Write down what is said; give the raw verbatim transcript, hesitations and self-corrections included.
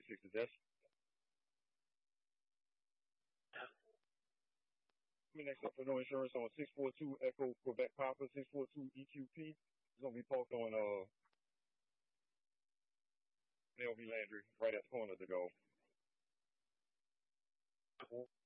thirty-six is S. Me next up for no insurance on six four two Echo Quebec Papa, six four two E Q P. It's going to be parked on uh, L V Landry, right at the corner of the go.